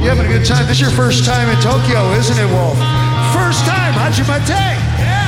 You having a good time? This is your first time in Tokyo, isn't it, Wolf? First time. Hajimate. Yeah.